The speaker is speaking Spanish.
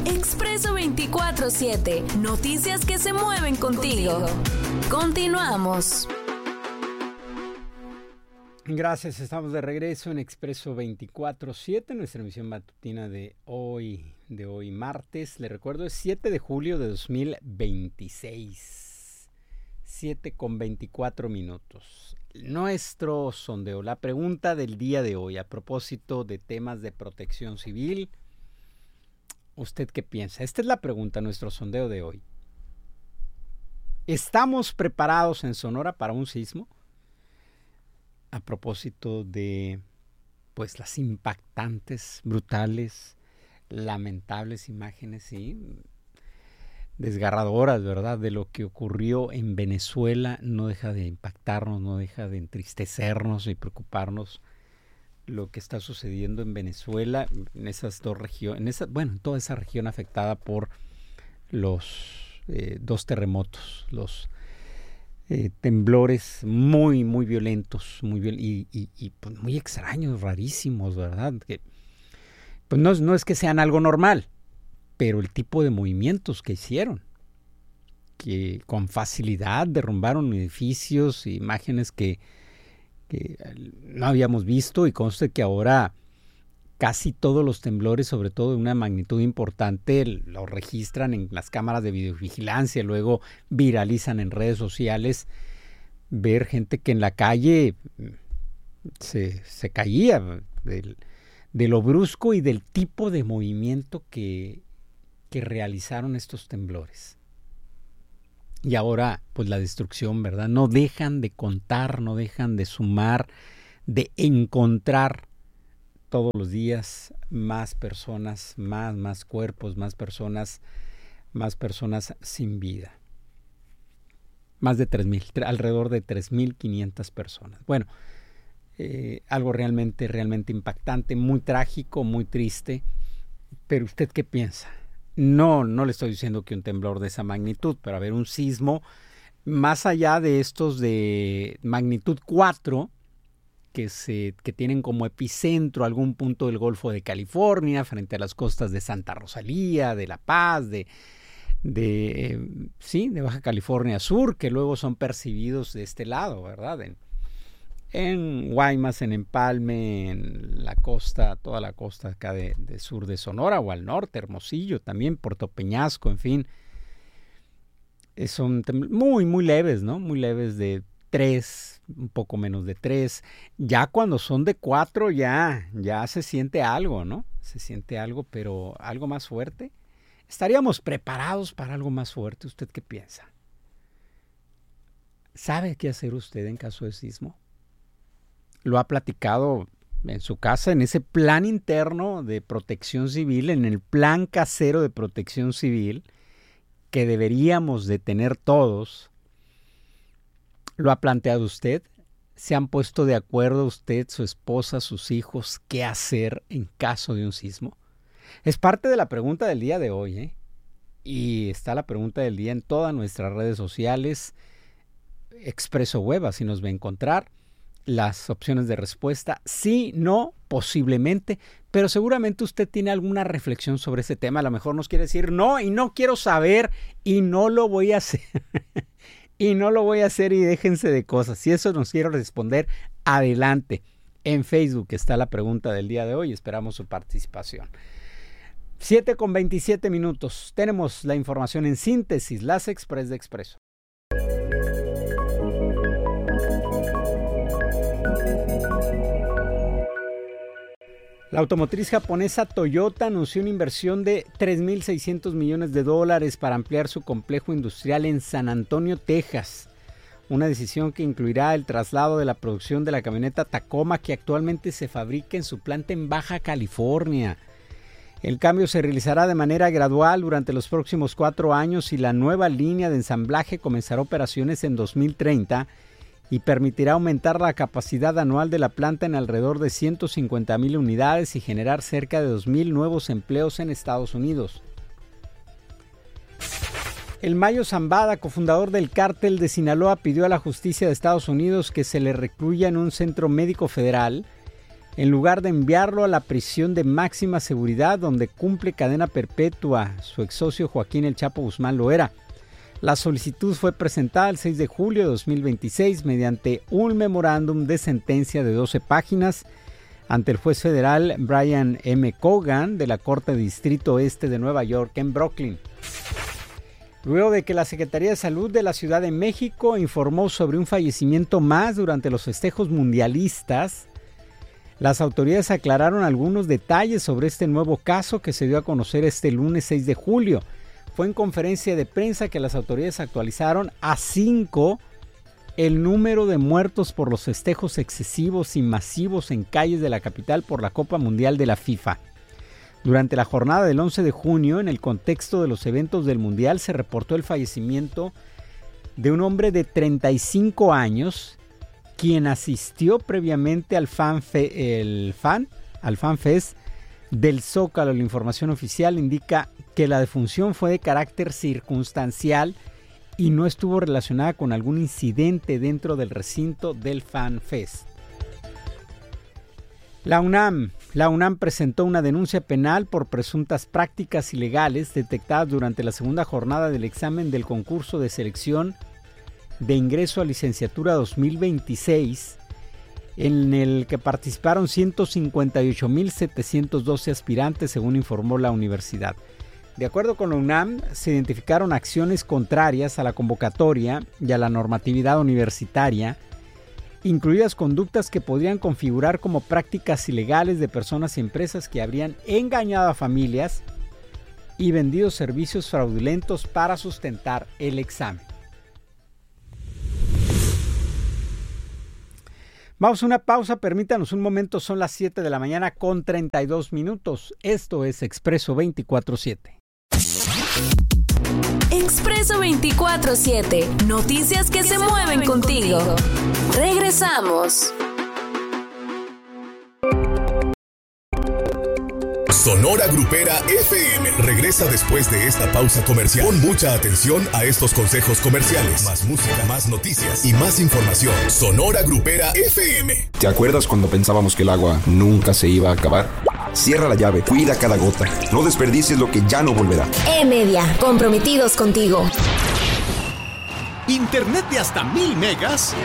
Expreso 24/7. Noticias que se mueven contigo. Continuamos. Gracias, estamos de regreso en Expreso 24/7, nuestra emisión matutina de hoy martes. Le recuerdo, es 7 de julio de 2026, 7:24. Nuestro sondeo, la pregunta del día de hoy a propósito de temas de protección civil. ¿Usted qué piensa? Esta es la pregunta, nuestro sondeo de hoy. ¿Estamos preparados en Sonora para un sismo? A propósito de pues las impactantes, brutales, lamentables imágenes, ¿sí? Desgarradoras, ¿verdad? De lo que ocurrió en Venezuela. No deja de impactarnos, no deja de entristecernos y preocuparnos lo que está sucediendo en Venezuela, en esas dos regiones, en toda esa región afectada por los dos terremotos, los temblores muy violentos, y pues muy extraños, rarísimos, ¿verdad? Que, pues no es que sean algo normal, pero el tipo de movimientos que hicieron, que con facilidad derrumbaron edificios, imágenes que no habíamos visto, y conste que ahora casi todos los temblores, sobre todo de una magnitud importante, los registran en las cámaras de videovigilancia, luego viralizan en redes sociales. Ver gente que en la calle se caía de lo brusco y del tipo de movimiento que realizaron estos temblores. Y ahora, pues la destrucción, ¿verdad? No dejan de contar, no dejan de sumar, de encontrar todos los días más personas, más cuerpos, más personas sin vida. Más de 3,000, alrededor de 3,500 personas. Bueno, algo realmente impactante, muy trágico, muy triste. Pero ¿usted qué piensa? No le estoy diciendo que un temblor de esa magnitud, pero a ver, un sismo más allá de estos de magnitud 4, que tienen como epicentro algún punto del Golfo de California, frente a las costas de Santa Rosalía, de La Paz, de Baja California Sur, que luego son percibidos de este lado, ¿verdad? En Guaymas, en Empalme, en la costa, toda la costa acá de sur de Sonora, o al norte, Hermosillo también, Puerto Peñasco, en fin. Son muy leves, ¿no? Muy leves, de 3, un poco menos de 3. Ya cuando son de 4 ya se siente algo, ¿no? Se siente algo, pero algo más fuerte. ¿Estaríamos preparados para algo más fuerte? ¿Usted qué piensa? ¿Sabe qué hacer usted en caso de sismo? Lo ha platicado en su casa, en ese plan interno de protección civil, en el plan casero de protección civil que deberíamos de tener todos. ¿Lo ha planteado usted? ¿Se han puesto de acuerdo usted, su esposa, sus hijos, qué hacer en caso de un sismo? Es parte de la pregunta del día de hoy, ¿eh? Y está la pregunta del día en todas nuestras redes sociales. Expreso Web, así nos va a encontrar. Las opciones de respuesta, sí, no, posiblemente, pero seguramente usted tiene alguna reflexión sobre ese tema. A lo mejor nos quiere decir no, y no quiero saber, y no lo voy a hacer. Y no lo voy a hacer, y déjense de cosas. Si eso nos quiere responder, adelante. En Facebook está la pregunta del día de hoy. Esperamos su participación. 7:27. Tenemos la información en síntesis, las Express de Expreso. La automotriz japonesa Toyota anunció una inversión de $3,600 millones para ampliar su complejo industrial en San Antonio, Texas. Una decisión que incluirá el traslado de la producción de la camioneta Tacoma, que actualmente se fabrica en su planta en Baja California. El cambio se realizará de manera gradual durante los próximos 4 años, y la nueva línea de ensamblaje comenzará operaciones en 2030 y permitirá aumentar la capacidad anual de la planta en alrededor de 150,000 unidades y generar cerca de 2,000 nuevos empleos en Estados Unidos. El Mayo Zambada, cofundador del cártel de Sinaloa, pidió a la justicia de Estados Unidos que se le recluya en un centro médico federal en lugar de enviarlo a la prisión de máxima seguridad donde cumple cadena perpetua. Su ex socio Joaquín El Chapo Guzmán Loera. La solicitud fue presentada el 6 de julio de 2026 mediante un memorándum de sentencia de 12 páginas ante el juez federal Brian M. Cogan de la Corte de Distrito Este de Nueva York en Brooklyn. Luego de que la Secretaría de Salud de la Ciudad de México informó sobre un fallecimiento más durante los festejos mundialistas, las autoridades aclararon algunos detalles sobre este nuevo caso que se dio a conocer este lunes 6 de julio. Fue en conferencia de prensa que las autoridades actualizaron a 5 el número de muertos por los festejos excesivos y masivos en calles de la capital por la Copa Mundial de la FIFA. Durante la jornada del 11 de junio, en el contexto de los eventos del Mundial, se reportó el fallecimiento de un hombre de 35 años, quien asistió previamente al Fan Fest del Zócalo. La información oficial indica que la defunción fue de carácter circunstancial y no estuvo relacionada con algún incidente dentro del recinto del Fan Fest. La UNAM presentó una denuncia penal por presuntas prácticas ilegales detectadas durante la segunda jornada del examen del concurso de selección de ingreso a licenciatura 2026, en el que participaron 158,712 aspirantes, según informó la universidad. De acuerdo con la UNAM, se identificaron acciones contrarias a la convocatoria y a la normatividad universitaria, incluidas conductas que podrían configurar como prácticas ilegales de personas y empresas que habrían engañado a familias y vendido servicios fraudulentos para sustentar el examen. Vamos a una pausa, permítanos un momento, son las 7 de la mañana con 32 minutos. Esto es Expreso 24/7. Expreso 24/7. Noticias que se mueven contigo. Regresamos. Sonora Grupera FM regresa después de esta pausa comercial. Pon mucha atención a estos consejos comerciales. Más música, más noticias y más información. Sonora Grupera FM. ¿Te acuerdas cuando pensábamos que el agua nunca se iba a acabar? Cierra la llave, cuida cada gota. No desperdicies lo que ya no volverá. E-Media, comprometidos contigo. Internet de hasta 1000 megas